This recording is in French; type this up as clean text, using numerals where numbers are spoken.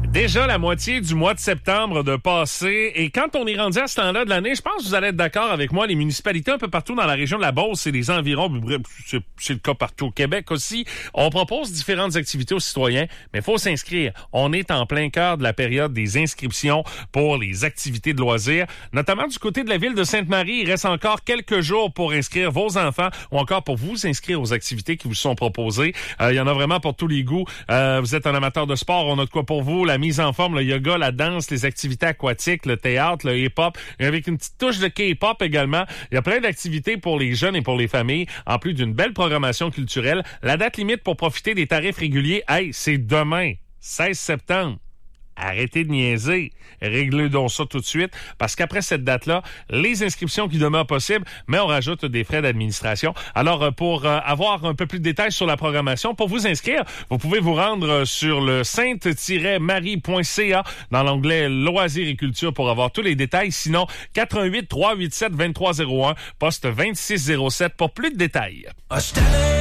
Déjà la moitié du mois de septembre de passé. Et quand on est rendu à ce temps-là de l'année, je pense que vous allez être d'accord avec moi, les municipalités un peu partout dans la région de la Beauce et les environs, c'est le cas partout au Québec aussi, on propose différentes activités aux citoyens, mais il faut s'inscrire. On est en plein cœur de la période des inscriptions pour les activités de loisirs, notamment du côté de la ville de Sainte-Marie. Il reste encore quelques jours pour inscrire vos enfants ou encore pour vous inscrire aux activités qui vous sont proposées. Il y en a vraiment pour tous les goûts. Vous êtes un amateur de sport, on a de quoi pour vous. La mise en forme, le yoga, la danse, les activités aquatiques, le théâtre, le hip-hop, avec une petite touche de K-pop également. Il y a plein d'activités pour les jeunes et pour les familles, en plus d'une belle programmation culturelle. La date limite pour profiter des tarifs réguliers, c'est demain, 16 septembre. Arrêtez de niaiser. Réglez donc ça tout de suite, parce qu'après cette date-là, les inscriptions qui demeurent possibles, mais on rajoute des frais d'administration. Alors, pour avoir un peu plus de détails sur la programmation, pour vous inscrire, vous pouvez vous rendre sur le sainte-marie.ca dans l'onglet Loisirs et Culture pour avoir tous les détails. Sinon, 88 387 2301, poste 2607 pour plus de détails.